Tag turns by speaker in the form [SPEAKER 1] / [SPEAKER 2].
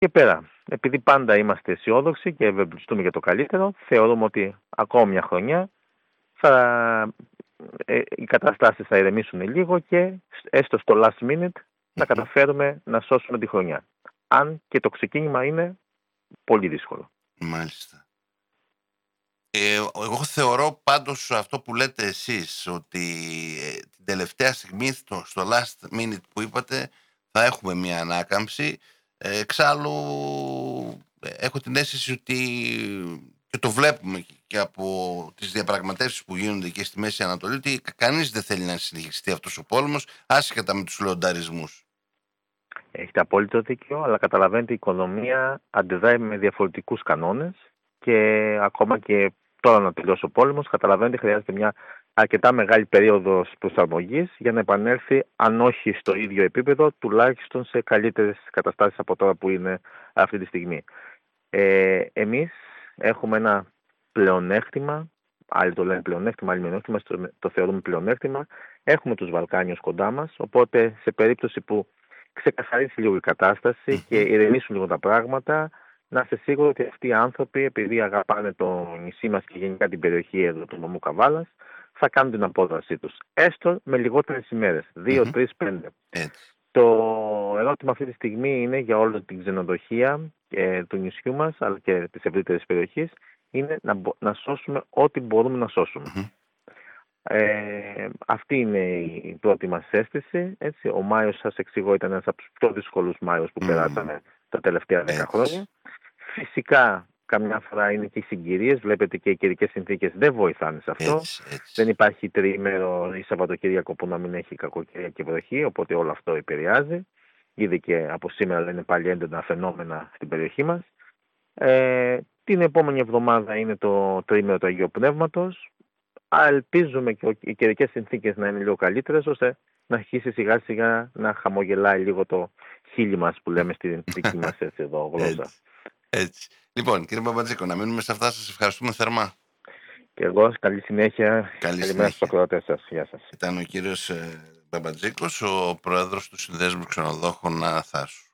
[SPEAKER 1] Και πέρα, επειδή πάντα είμαστε αισιόδοξοι και ευελπιστούμε για το καλύτερο, θεωρούμε ότι ακόμη μια χρονιά οι καταστάσεις θα ηρεμήσουν λίγο και έστω στο last minute να καταφέρουμε να σώσουμε τη χρονιά. Αν και το ξεκίνημα είναι πολύ δύσκολο.
[SPEAKER 2] Μάλιστα. Εγώ θεωρώ πάντως αυτό που λέτε εσείς, ότι την τελευταία στιγμή στο last minute που είπατε θα έχουμε μια ανάκαμψη. Εξάλλου έχω την αίσθηση ότι, και το βλέπουμε και από τις διαπραγματεύσεις που γίνονται και στη Μέση Ανατολή, ότι κανείς δεν θέλει να συνεχιστεί αυτός ο πόλεμος, άσχετα με τους λεονταρισμούς.
[SPEAKER 1] Έχετε απόλυτο δίκιο, αλλά καταλαβαίνετε η οικονομία αντιδράει με διαφορετικούς κανόνες και ακόμα και τώρα να τελειώσει ο πόλεμος, καταλαβαίνετε χρειάζεται μια αρκετά μεγάλη περίοδος προσαρμογής για να επανέλθει, αν όχι στο ίδιο επίπεδο, τουλάχιστον σε καλύτερες καταστάσεις από τώρα που είναι αυτή τη στιγμή. Εμείς έχουμε ένα πλεονέκτημα, άλλοι το λένε πλεονέκτημα, άλλοι μειονέκτημα, το θεωρούμε πλεονέκτημα. Έχουμε τους Βαλκάνιους κοντά μας, οπότε σε περίπτωση που ξεκαθαρίσει λίγο η κατάσταση και ηρεμήσουν λίγο τα πράγματα, να είστε σίγουροι ότι αυτοί οι άνθρωποι, επειδή αγαπάνε το νησί μας και γενικά την περιοχή εδώ του νομού Καβάλας, θα κάνουν την απόδρασή τους. Έστω με λιγότερες ημέρες, 2, 3, 5. Το ερώτημα αυτή τη στιγμή είναι για όλη την ξενοδοχεία του νησιού μας, αλλά και της ευρύτερης περιοχής, είναι να σώσουμε ό,τι μπορούμε να σώσουμε. Αυτή είναι η πρώτη μας αίσθηση. Έτσι. Ο Μάιος, σας εξηγώ, ήταν ένας από τους πιο δύσκολους Μάιους που περάσαμε τα τελευταία 10 χρόνια. Φυσικά, καμιά φορά είναι και οι συγκυρίες. Βλέπετε και οι καιρικές συνθήκες δεν βοηθάνε σε αυτό. Δεν υπάρχει τριήμερο ή Σαββατοκύριακο που να μην έχει κακοκαιρία και βροχή, οπότε όλο αυτό επηρεάζει. Ήδη και από σήμερα λένε πάλι έντονα φαινόμενα στην περιοχή μας. Την επόμενη εβδομάδα είναι το τριήμερο του Αγίου Πνεύματος. Ελπίζουμε και οι καιρικές συνθήκες να είναι λίγο καλύτερες, ώστε να αρχίσει σιγά σιγά να χαμογελάει λίγο το χείλη μας που λέμε στην δική μας έτσι εδώ γλώσσα.
[SPEAKER 2] Έτσι. Λοιπόν, κύριε Μπαμπατζίκο, να μείνουμε σε αυτά. Σας ευχαριστούμε θερμά.
[SPEAKER 1] Και εγώ, καλή συνέχεια. Καλημέρα στους ακροατές σας. Γεια σας.
[SPEAKER 2] Ήταν ο κύριος Μπαμπατζίκος, ο πρόεδρος του Συνδέσμου Ξενοδόχων Θάσου.